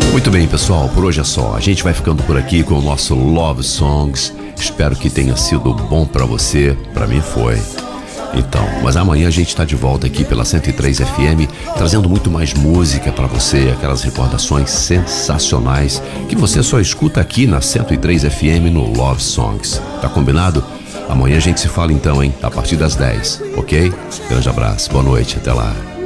Muito bem, pessoal, por hoje é só. A gente vai ficando por aqui com o nosso Love Songs. Espero que tenha sido bom pra você. Pra mim foi. Então, mas amanhã a gente tá de volta aqui pela 103 FM, trazendo muito mais música pra você, aquelas recordações sensacionais que você só escuta aqui na 103 FM no Love Songs. Tá combinado? Amanhã a gente se fala então, hein? A partir das 10, ok? Grande abraço, boa noite, até lá.